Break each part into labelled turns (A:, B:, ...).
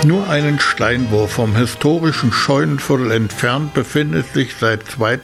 A: Nur einen Steinwurf vom historischen Scheunenviertel entfernt befindet sich seit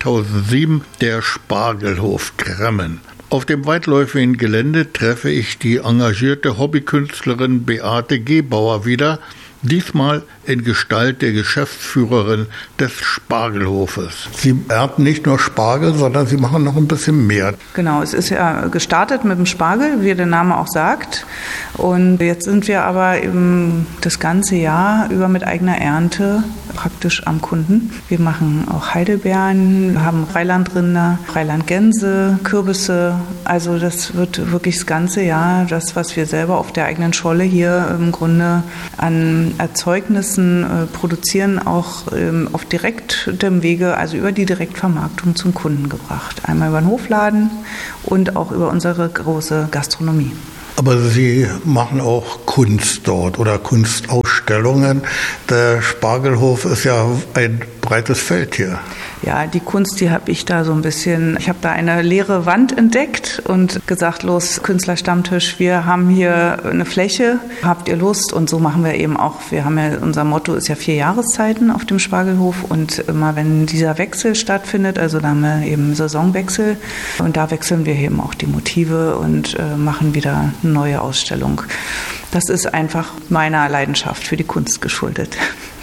A: 2007 der Spargelhof Gremmen. Auf dem weitläufigen Gelände treffe ich die engagierte Hobbykünstlerin Beate Gebauer wieder, diesmal in Gestalt der Geschäftsführerin des Spargelhofes. Sie ernten nicht nur Spargel, sondern Sie machen noch ein bisschen mehr.
B: Genau, es ist ja gestartet mit dem Spargel, wie der Name auch sagt. Und jetzt sind wir aber eben das ganze Jahr über mit eigener Ernte praktisch am Kunden. Wir machen auch Heidelbeeren, wir haben Freilandrinder, Freilandgänse, Kürbisse. Also das wird wirklich das ganze Jahr das, was wir selber auf der eigenen Scholle hier im Grunde an Erzeugnissen produzieren, auch auf direktem Wege, also über die Direktvermarktung zum Kunden gebracht. Einmal über den Hofladen und auch über unsere große Gastronomie.
A: Aber Sie machen auch Kunst dort oder Kunstausstellungen. Der Spargelhof ist ja ein breites Feld hier.
B: Ja, die Kunst, die habe ich da so ein bisschen, ich habe da eine leere Wand entdeckt und gesagt, los, Künstlerstammtisch, wir haben hier eine Fläche, habt ihr Lust? Und so machen wir eben auch, wir haben ja, unser Motto ist ja 4 Jahreszeiten auf dem Spargelhof und immer wenn dieser Wechsel stattfindet, also da haben wir eben Saisonwechsel und da wechseln wir eben auch die Motive und machen wieder eine neue Ausstellung. Das ist einfach meiner Leidenschaft für die Kunst geschuldet.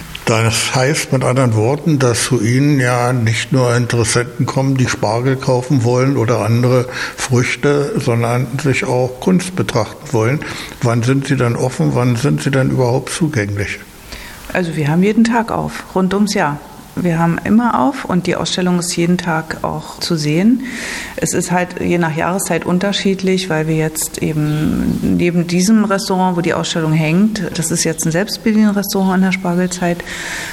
A: Das heißt mit anderen Worten, dass zu Ihnen ja nicht nur Interessenten kommen, die Spargel kaufen wollen oder andere Früchte, sondern sich auch Kunst betrachten wollen. Wann sind Sie dann offen? Wann sind Sie dann überhaupt zugänglich?
B: Also wir haben jeden Tag auf, rund ums Jahr. Wir haben immer auf und die Ausstellung ist jeden Tag auch zu sehen. Es ist halt je nach Jahreszeit unterschiedlich, weil wir jetzt eben neben diesem Restaurant, wo die Ausstellung hängt, das ist jetzt ein Selbstbedienrestaurant in der Spargelzeit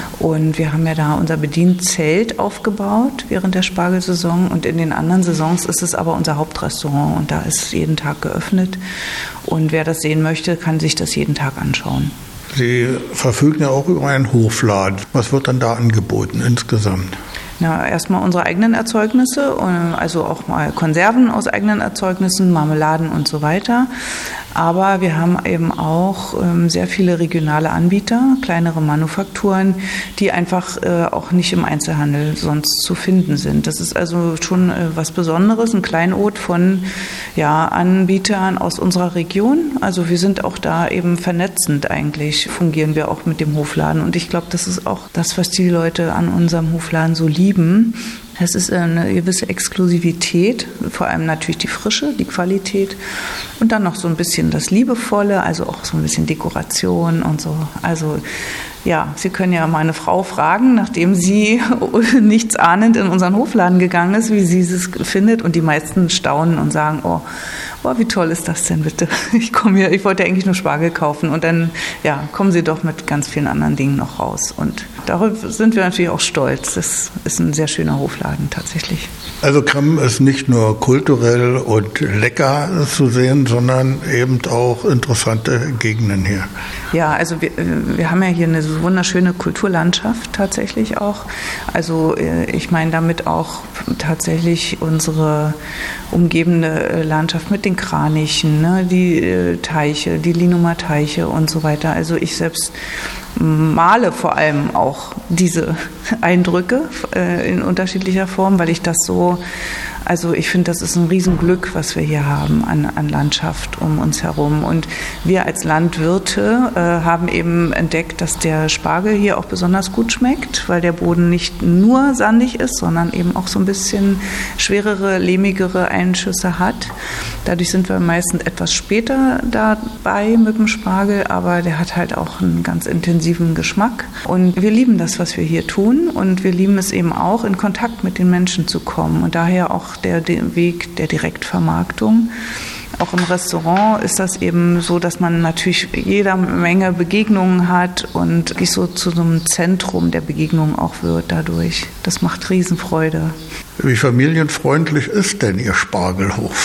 B: und wir haben ja da unser Bedienzelt aufgebaut während der Spargelsaison und in den anderen Saisons ist es aber unser Hauptrestaurant und da ist jeden Tag geöffnet und wer das sehen möchte, kann sich das jeden Tag anschauen.
A: Sie verfügen ja auch über einen Hofladen. Was wird dann da angeboten insgesamt?
B: Na, erstmal unsere eigenen Erzeugnisse, also auch mal Konserven aus eigenen Erzeugnissen, Marmeladen und so weiter. Aber wir haben eben auch sehr viele regionale Anbieter, kleinere Manufakturen, die einfach auch nicht im Einzelhandel sonst zu finden sind. Das ist also schon was Besonderes, ein Kleinod von Anbietern aus unserer Region. Also wir sind auch da eben vernetzend eigentlich, fungieren wir auch mit dem Hofladen. Und ich glaube, das ist auch das, was die Leute an unserem Hofladen so lieben. Es ist eine gewisse Exklusivität, vor allem natürlich die Frische, die Qualität und dann noch so ein bisschen das Liebevolle, also auch so ein bisschen Dekoration und so. Also ja, Sie können ja meine Frau fragen, nachdem sie nichts ahnend in unseren Hofladen gegangen ist, wie sie es findet und die meisten staunen und sagen, oh, wie toll ist das denn bitte? Ich wollte eigentlich nur Spargel kaufen und dann kommen Sie doch mit ganz vielen anderen Dingen noch raus. Und darauf sind wir natürlich auch stolz. Das ist ein sehr schöner Hofladen tatsächlich.
A: Also Gremmen ist nicht nur kulturell und lecker zu sehen, sondern eben auch interessante Gegenden hier.
B: Ja, also wir haben ja hier eine so wunderschöne Kulturlandschaft tatsächlich auch. Also ich meine damit auch tatsächlich unsere umgebende Landschaft mit den Kranichen, ne, die Teiche, die Linumer Teiche und so weiter. Also ich selbst male vor allem auch diese Eindrücke in unterschiedlicher Form, weil ich das so, also ich finde, das ist ein Riesenglück, was wir hier haben an Landschaft um uns herum. Und wir als Landwirte haben eben entdeckt, dass der Spargel hier auch besonders gut schmeckt, weil der Boden nicht nur sandig ist, sondern eben auch so ein bisschen schwerere, lehmigere Einschüsse hat. Dadurch sind wir meistens etwas später dabei mit dem Spargel, aber der hat halt auch einen ganz intensiven Geschmack. Und wir lieben das, was wir hier tun und wir lieben es eben auch, in Kontakt mit den Menschen zu kommen und daher auch der Weg der Direktvermarktung. Auch im Restaurant ist das eben so, dass man natürlich jede Menge Begegnungen hat und wirklich so zu so einem Zentrum der Begegnung auch wird dadurch. Das macht Riesenfreude.
A: Wie familienfreundlich ist denn Ihr Spargelhof?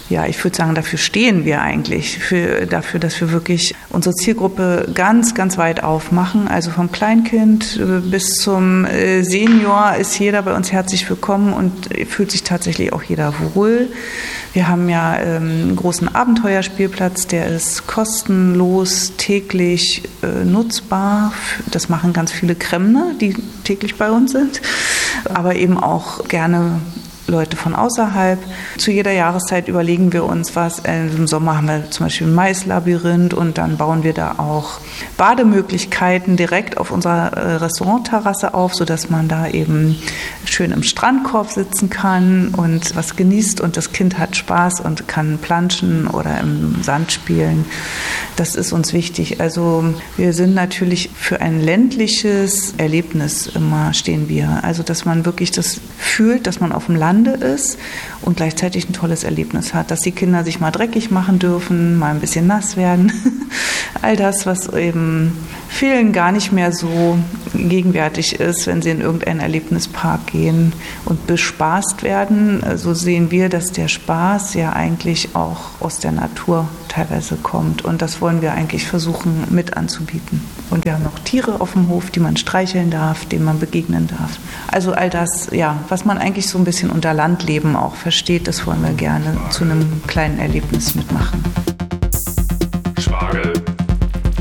B: ja, ich würde sagen, dafür stehen wir eigentlich, dafür, dass wir wirklich unsere Zielgruppe ganz, ganz weit aufmachen. Also vom Kleinkind bis zum Senior ist jeder bei uns herzlich willkommen und fühlt sich tatsächlich auch jeder wohl. Wir haben ja einen großen Abenteuerspielplatz, der ist kostenlos täglich nutzbar. Das machen ganz viele Kremner, die täglich bei uns sind, aber eben auch gerne Leute von außerhalb. Zu jeder Jahreszeit überlegen wir uns was. Im Sommer haben wir zum Beispiel ein Maislabyrinth und dann bauen wir da auch Bademöglichkeiten direkt auf unserer Restaurantterrasse auf, sodass man da eben schön im Strandkorb sitzen kann und was genießt und das Kind hat Spaß und kann planschen oder im Sand spielen. Das ist uns wichtig. Also wir sind natürlich für ein ländliches Erlebnis immer stehen wir. Also dass man wirklich das fühlt, dass man auf dem Lande ist und gleichzeitig ein tolles Erlebnis hat, dass die Kinder sich mal dreckig machen dürfen, mal ein bisschen nass werden. All das, was eben vielen gar nicht mehr so gegenwärtig ist, wenn sie in irgendeinen Erlebnispark gehen und bespaßt werden. So sehen wir, dass der Spaß ja eigentlich auch aus der Natur teilweise kommt und das wollen wir eigentlich versuchen mit anzubieten. Und wir haben noch Tiere auf dem Hof, die man streicheln darf, denen man begegnen darf. Also all das, ja, was man eigentlich so ein bisschen unter Landleben auch versteht, das wollen wir gerne zu einem kleinen Erlebnis mitmachen.
C: Spargel.